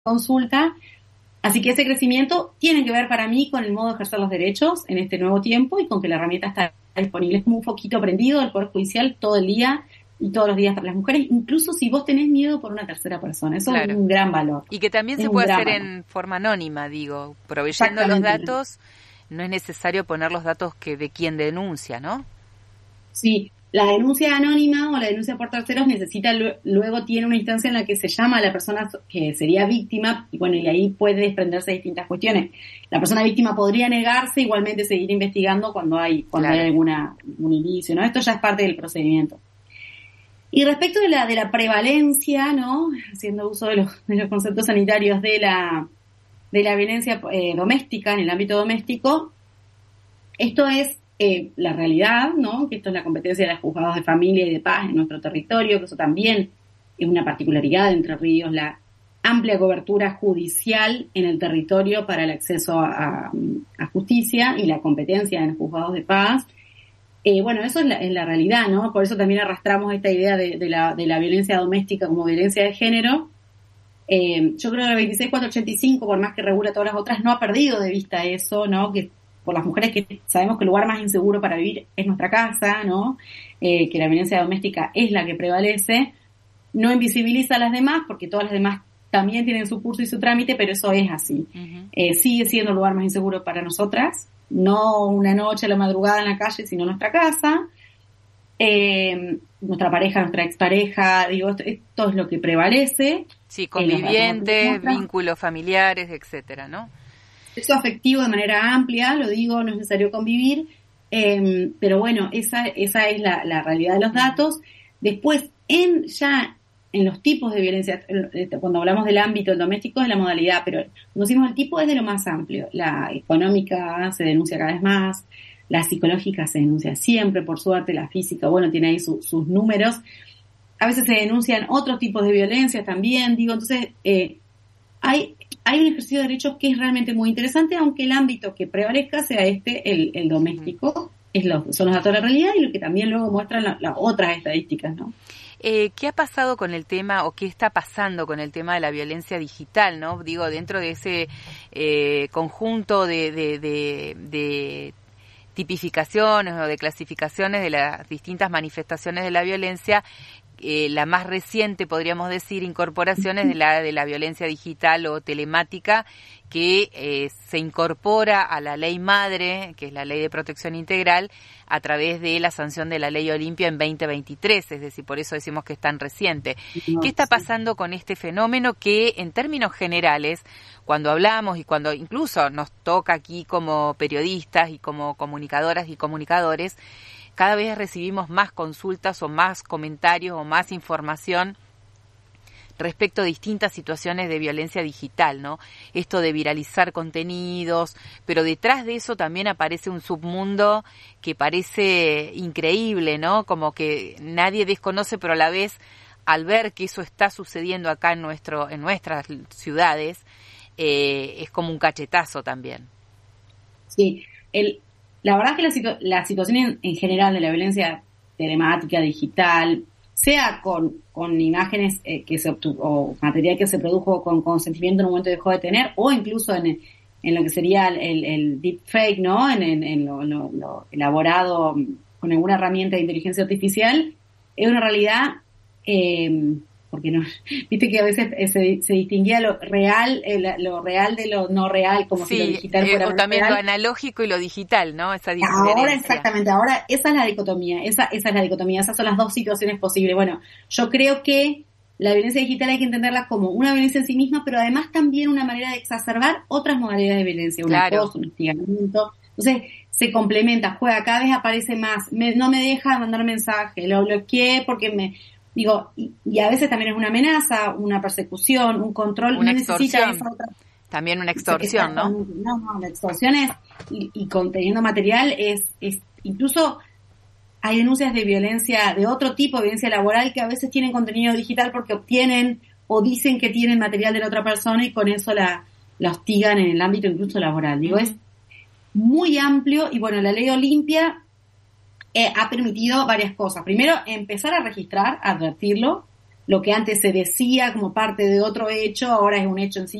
consulta. Así que ese crecimiento tiene que ver para mí con el modo de ejercer los derechos en este nuevo tiempo y con que la herramienta está disponible. Es como un foquito prendido del Poder Judicial todo el día y todos los días para las mujeres, incluso si vos tenés miedo por una tercera persona. Eso es un gran valor. Y que también se puede hacer en forma anónima, digo, proveyendo los datos, no es necesario poner los datos de quien denuncia, ¿no? Sí, la denuncia anónima o la denuncia por terceros necesita, luego tiene una instancia en la que se llama a la persona que sería víctima, y bueno, y ahí puede desprenderse de distintas cuestiones. La persona víctima podría negarse, igualmente seguir investigando cuando hay algún indicio, ¿no? Esto ya es parte del procedimiento. Y respecto de la prevalencia, ¿no? Haciendo uso de los conceptos sanitarios de la violencia doméstica, en el ámbito doméstico, esto es la realidad, ¿no? Que esto es la competencia de los juzgados de familia y de paz en nuestro territorio, que eso también es una particularidad de Entre Ríos, la amplia cobertura judicial en el territorio para el acceso a justicia y la competencia en los juzgados de paz. Bueno, eso es la realidad, ¿no? Por eso también arrastramos esta idea de la violencia doméstica como violencia de género. Yo creo que la 26485, por más que regula todas las otras, no ha perdido de vista eso, ¿no? Que por las mujeres que sabemos que el lugar más inseguro para vivir es nuestra casa, ¿no? Que la violencia doméstica es la que prevalece. No invisibiliza a las demás, porque todas las demás también tienen su curso y su trámite, pero eso es así. Uh-huh. Sigue siendo el lugar más inseguro para nosotras, no una noche a la madrugada en la calle, sino nuestra casa, nuestra pareja, nuestra expareja, digo, esto es lo que prevalece. Sí, convivientes, vínculos familiares, etcétera, ¿no? Sexo afectivo de manera amplia, lo digo, no es necesario convivir, pero bueno, esa es la realidad de los datos. Después, en los tipos de violencia, cuando hablamos del ámbito, el doméstico es la modalidad, pero cuando decimos el tipo es de lo más amplio. La económica se denuncia cada vez más, la psicológica se denuncia siempre, por suerte, la física, bueno, tiene ahí sus números. A veces se denuncian otros tipos de violencia también, digo, entonces hay un ejercicio de derechos que es realmente muy interesante, aunque el ámbito que prevalezca sea el doméstico, son los datos de la realidad y lo que también luego muestran las otras estadísticas, ¿no? ¿Qué ha pasado con el tema o qué está pasando con el tema de la violencia digital, no? Digo, dentro de ese conjunto de tipificaciones o de clasificaciones de las distintas manifestaciones de la violencia, la más reciente, podríamos decir, incorporaciones de la violencia digital o telemática, que se incorpora a la ley madre, que es la Ley de Protección Integral, a través de la sanción de la Ley Olimpia en 2023, es decir, por eso decimos que es tan reciente. ¿Qué está pasando con este fenómeno que, en términos generales, cuando hablamos y cuando incluso nos toca aquí como periodistas y como comunicadoras y comunicadores, cada vez recibimos más consultas o más comentarios o más información respecto a distintas situaciones de violencia digital, ¿no? Esto de viralizar contenidos, pero detrás de eso también aparece un submundo que parece increíble, ¿no? Como que nadie desconoce, pero a la vez, al ver que eso está sucediendo acá en nuestras ciudades, es como un cachetazo también. Sí, la verdad es que la situación en general de la violencia telemática, digital, sea con imágenes que se obtuvo, o material que se produjo con consentimiento en un momento y dejó de tener, o incluso en lo que sería el deepfake, ¿no? En lo elaborado con alguna herramienta de inteligencia artificial, es una realidad, porque no, viste que a veces se distinguía lo real de lo no real, como si lo digital fuera o también real. Lo analógico y lo digital, ¿no? Esa diferencia. Ahora exactamente, ahora esa es la dicotomía, esas son las dos situaciones posibles. Bueno, yo creo que la violencia digital hay que entenderla como una violencia en sí misma, pero además también una manera de exacerbar otras modalidades de violencia, un acoso, un hostigamiento. Entonces se complementa, juega, cada vez aparece más, no me deja mandar mensaje, lo bloqueé porque digo, y a veces también es una amenaza, una persecución, un control. Una extorsión. También una extorsión, ¿no? No, la extorsión es, y conteniendo material es incluso hay denuncias de violencia, de otro tipo de violencia laboral que a veces tienen contenido digital porque obtienen o dicen que tienen material de la otra persona y con eso la hostigan en el ámbito incluso laboral. Digo, es muy amplio y bueno, la Ley Olimpia ha permitido varias cosas. Primero, empezar a registrar, advertirlo. lo que antes se decía como parte de otro hecho, ahora es un hecho en sí